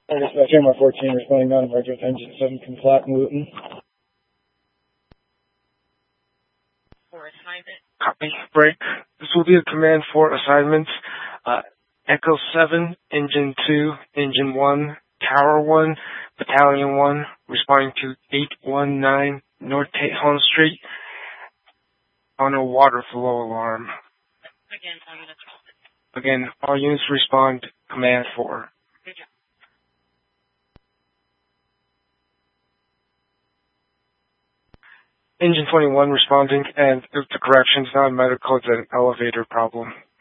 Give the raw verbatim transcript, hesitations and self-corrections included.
I dispatch M R fourteen responding non-emergent with engine seven from Flat and Luton. For assignment. Copy. Break. This will be a command for assignments. Uh, Echo seven, Engine two, Engine one, Tower one, Battalion one, responding to eight one nine North Tejon Street on a water flow alarm. Again, all units respond. Again, all units respond. Command four. Good job. Engine twenty-one responding, and if the corrections non-medical, it's an elevator problem.